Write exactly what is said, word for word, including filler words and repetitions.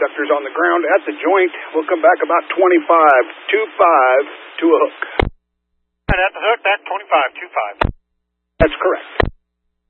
abductors on the ground at the joint. We'll come back about twenty-five two five to a hook. And at the hook, that's twenty-five two five. That's correct.